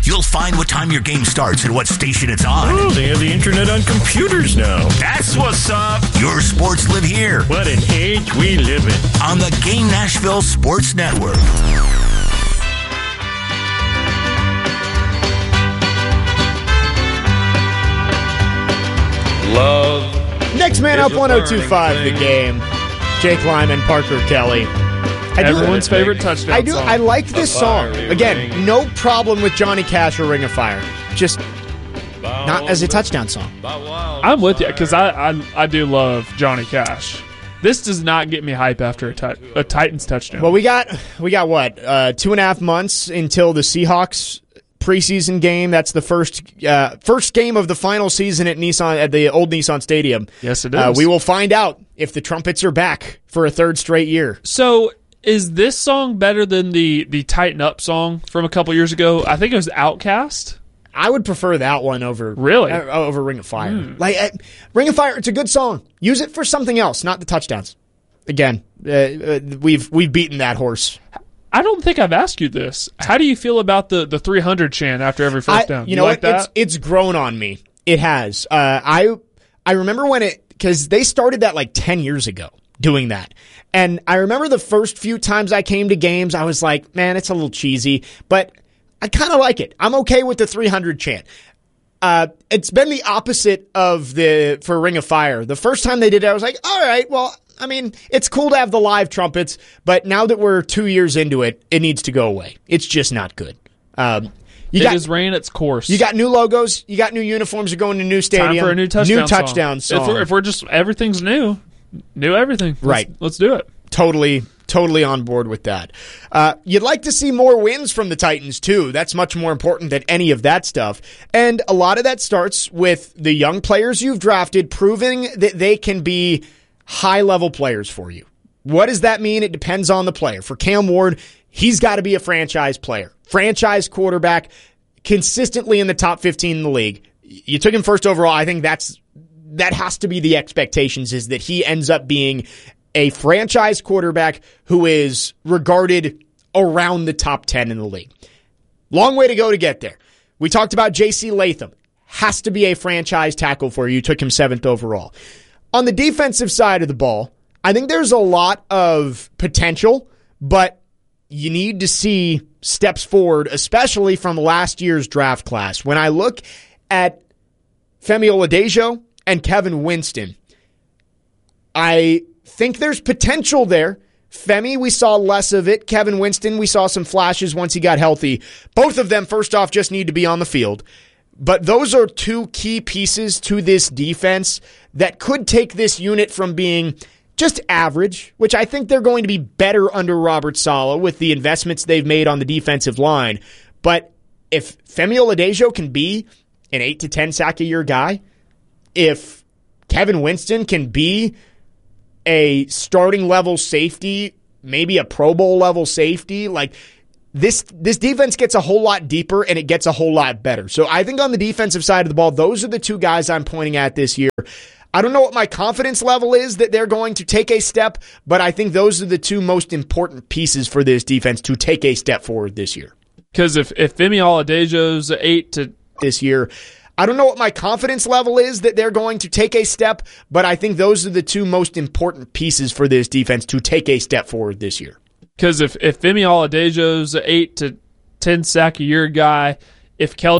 You'll find what time your game starts and what station it's on. Oh, they have the internet on computers now. That's what's up. Your sports live here. What an age we live in. On the Game Nashville Sports Network. Love. Next man up, 102.5 The Game. Jake Lyman, Parker Kelly. Everyone's favorite touchdown song. I like this song. Again, no problem with Johnny Cash or Ring of Fire. Just not as a touchdown song. I'm with you because I do love Johnny Cash. This does not get me hype after a Titans touchdown. Well, we got what 2.5 months until the Seahawks preseason game. That's the first game of the final season at the old Nissan Stadium. Yes, it is. We will find out if the Trumpets are back for a third straight year. So, is this song better than the Tighten Up song from a couple years ago? I think it was Outkast. I would prefer that one over over Ring of Fire. Ring of Fire, it's a good song. Use it for something else, not the touchdowns. Again, we've beaten that horse. I don't think I've asked you this. How do you feel about the 300 chant after every first down? You know like what? that? It's grown on me. It has. I remember because they started that like 10 years ago doing that. And I remember the first few times I came to games, I was like, man, it's a little cheesy, but I kind of like it. I'm okay with the 300 chant. It's been the opposite for Ring of Fire. The first time they did it, I was like, all right, well, I mean, it's cool to have the live trumpets, but now that we're 2 years into it, it needs to go away. It's just not good. It has ran its course. You got new logos. You got new uniforms. You're going to new stadium. Time for a new touchdown song. If we're just everything's new everything. Right. Let's do it. Totally on board with that. You'd like to see more wins from the Titans, too. That's much more important than any of that stuff. And a lot of that starts with the young players you've drafted proving that they can be high-level players for you. What does that mean? It depends on the player. For Cam Ward, he's got to be a franchise player. Franchise quarterback, consistently in the top 15 in the league. You took him first overall. I think that has to be the expectations, is that he ends up being a franchise quarterback who is regarded around the top 10 in the league. Long way to go to get there. We talked about J.C. Latham. Has to be a franchise tackle for you. You took him 7th overall. On the defensive side of the ball, I think there's a lot of potential, but you need to see steps forward, especially from last year's draft class. When I look at Femi Oladejo and Kevin Winston, I think there's potential there. Femi, we saw less of it. Kevin Winston, we saw some flashes once he got healthy. Both of them, first off, just need to be on the field. But those are two key pieces to this defense that could take this unit from being just average, which I think they're going to be better under Robert Saleh with the investments they've made on the defensive line. But if Femi Oladejo can be an 8 to 10 sack a year guy, if Kevin Winston can be a starting level safety, maybe a Pro Bowl level safety, like this defense gets a whole lot deeper and it gets a whole lot better. So I think on the defensive side of the ball, those are the two guys I'm pointing at this year. I don't know what my confidence level is that they're going to take a step, but I think those are the two most important pieces for this defense to take a step forward this year. Because if Femi Oladejo's 8 to this year, I don't know what my confidence level is that they're going to take a step, but I think those are the two most important pieces for this defense to take a step forward this year. Because if Femi Oladejo's 8 to 10 sack a year guy, if Kelly